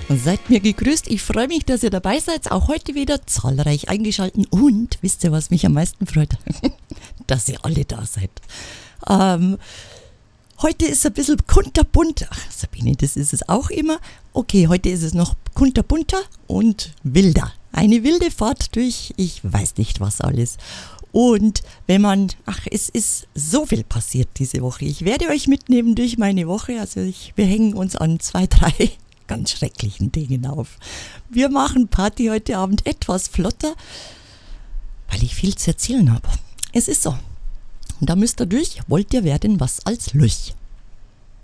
Seid mir gegrüßt. Ich freue mich, dass ihr dabei seid. Auch heute wieder zahlreich eingeschaltet. Und wisst ihr, was mich am meisten freut? Dass ihr alle da seid. Heute ist es ein bisschen kunterbunt. Ach, Sabine, das ist es auch immer. Okay, heute ist es noch kunterbunter und wilder. Eine wilde Fahrt durch, ich weiß nicht was alles. Und es ist so viel passiert diese Woche. Ich werde euch mitnehmen durch meine Woche. Also wir hängen uns an 2, 3 ganz schrecklichen Dingen auf. Wir machen Party heute Abend etwas flotter, weil ich viel zu erzählen habe. Es ist so. Und da müsst ihr durch, wollt ihr werden was als Lurch.